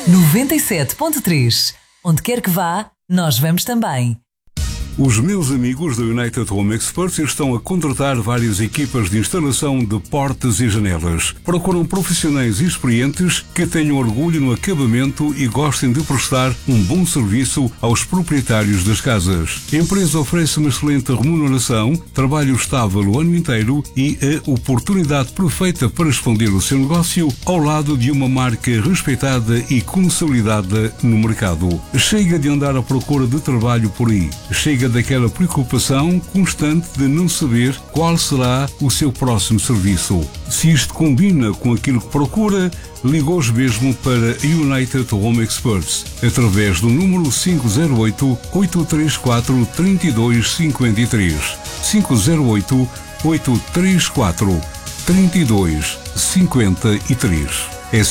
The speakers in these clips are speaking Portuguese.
97.3. Onde quer que vá, nós vamos também. Os meus amigos da United Home Experts estão a contratar várias equipas de instalação de portas e janelas. Procuram profissionais experientes que tenham orgulho no acabamento e gostem de prestar um bom serviço aos proprietários das casas. A empresa oferece uma excelente remuneração, trabalho estável o ano inteiro e a oportunidade perfeita para expandir o seu negócio ao lado de uma marca respeitada e consolidada no mercado. Chega de andar à procura de trabalho por aí. Chega daquela preocupação constante de não saber qual será o seu próximo serviço. Se isto combina com aquilo que procura, ligue hoje mesmo para United Home Experts através do número 508-834-3253. 508-834-3253. É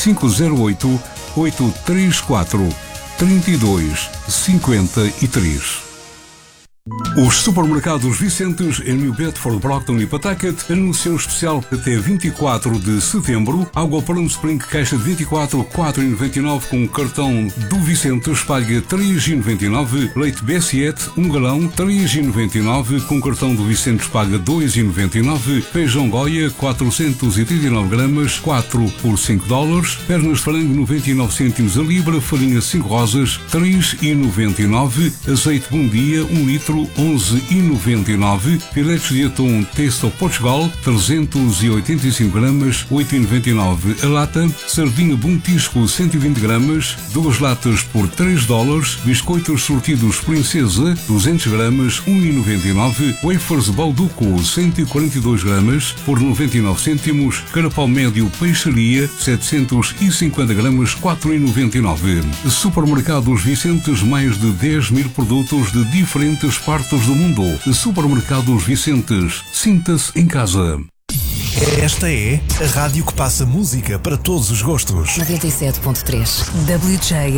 508-834-3253. Os supermercados Vicentes em New Bedford, Brockton e Pawtucket anunciam especial até 24 de setembro. Água Plum Spring caixa de 24, 4,99 com cartão do Vicentes, paga 3,99. Leite B7, 1 galão, 3,99 com cartão do Vicentes, paga 2,99. Feijão Goya, 439 gramas, 4 por $5. Pernas de frango, 99 cêntimos a libra. Farinha 5 rosas, 3,99. Azeite Bom Dia, 1 litro, 11,99. Filetes de atum Taste Portugal, 385 gramas, 8,99 a lata. Sardinha Bom Tisco, 120 gramas, 2 latas por $3. Biscoitos sortidos Princesa, 200 gramas, 1,99. Wafers Balduco, 142 gramas, por 99 cêntimos. Carapau médio Peixaria, 750 gramas, 4,99. Supermercados Vicentes, mais de 10 mil produtos de diferentes partes do mundo. Supermercados Vicentes. Sinta-se em casa. Esta é a rádio que passa música para todos os gostos. 97.3 WJ